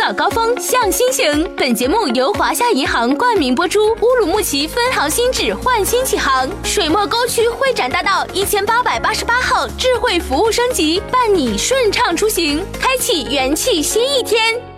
早高峰向新行。本节目由华夏银行冠名播出。乌鲁木齐分行新址焕新启航，水墨沟区会展大道1888号智慧服务升级，伴你顺畅出行，开启元气新一天。